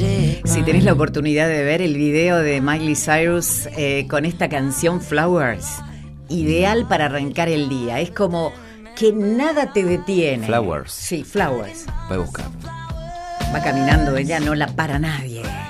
Si tenés la oportunidad de ver el video de Miley Cyrus con esta canción Flowers, ideal para arrancar el día. Es como que nada te detiene. Flowers. Sí, Flowers. Voy a buscar. Va caminando ella, no la para nadie.